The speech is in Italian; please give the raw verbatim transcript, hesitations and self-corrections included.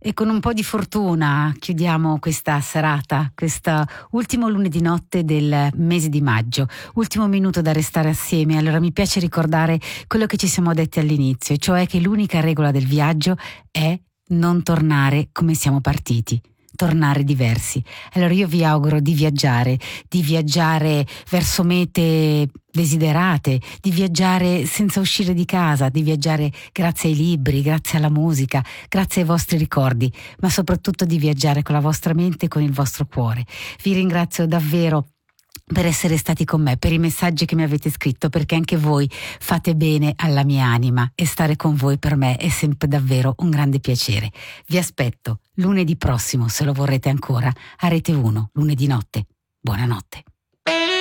E con un po' di fortuna chiudiamo questa serata, questo ultimo lunedì notte del mese di maggio, ultimo minuto da restare assieme. Allora mi piace ricordare quello che ci siamo detti all'inizio, cioè che l'unica regola del viaggio è non tornare come siamo partiti, tornare diversi. Allora io vi auguro di viaggiare, di viaggiare verso mete desiderate, di viaggiare senza uscire di casa, di viaggiare grazie ai libri, grazie alla musica, grazie ai vostri ricordi, ma soprattutto di viaggiare con la vostra mente e con il vostro cuore. Vi ringrazio davvero per essere stati con me, per i messaggi che mi avete scritto, perché anche voi fate bene alla mia anima e stare con voi per me è sempre davvero un grande piacere. Vi aspetto lunedì prossimo, se lo vorrete ancora, a Rete uno, lunedì notte. Buonanotte.